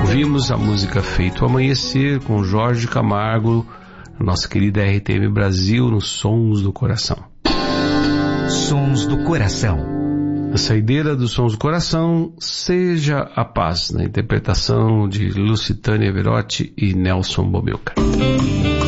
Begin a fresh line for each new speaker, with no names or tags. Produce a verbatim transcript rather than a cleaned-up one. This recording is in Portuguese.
Ouvimos a música Feito Amanhecer com Jorge Camargo, nossa querida R T M Brasil, nos Sons do Coração.
Sons do Coração.
A saideira dos Sons do Coração, Seja a Paz, na interpretação de Lucitânia Verotti e Nelson Bomilcar.